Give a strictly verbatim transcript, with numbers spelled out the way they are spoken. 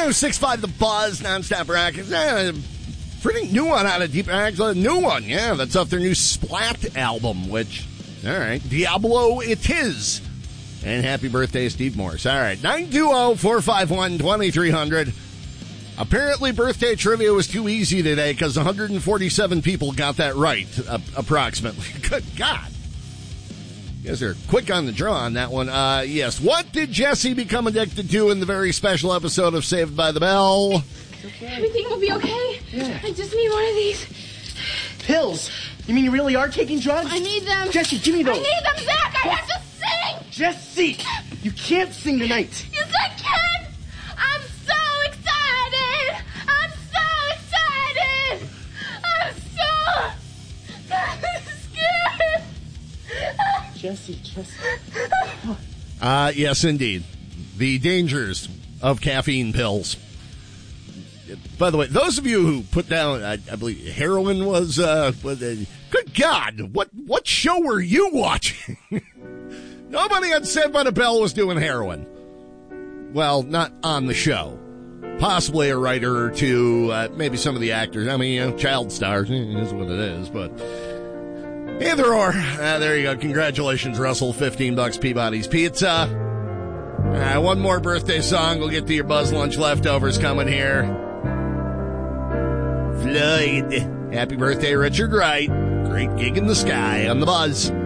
oh six point five The Buzz, nonstop rockets. Eh, pretty new one out of Deep X. A new one, yeah. That's off their new Splat album, which, all right. Diablo it is. And happy birthday, Steve Morse. All right. nine two zero, four five one, two three zero zero. Apparently, birthday trivia was too easy today because one hundred forty-seven people got that right, uh, approximately. Good God. You guys are quick on the draw on that one. Uh, yes. What did Jesse become addicted to in the very special episode of Saved by the Bell? Okay. Everything will be okay. Yeah. I just need one of these. Pills? You mean you really are taking drugs? I need them. Jesse, give me those. I need them, Zach. I have to sing. Jesse, you can't sing tonight. Yes, I can. I'm so excited. I'm so excited. I'm so scared. Jesse, Jesse. Uh, yes, indeed. The dangers of caffeine pills. By the way, those of you who put down, I, I believe heroin was, uh, was uh, good God, what, what show were you watching? Nobody on Saved by the Bell was doing heroin. Well, not on the show. Possibly a writer or two, uh, maybe some of the actors. I mean, you know, child stars, it is what it is, but either or. Uh, there you go. Congratulations, Russell. fifteen bucks Peabody's Pizza. Uh, one more birthday song. We'll get to your Buzz Lunch leftovers coming here. Floyd. Happy birthday, Richard Wright. Great gig in the sky on the Buzz.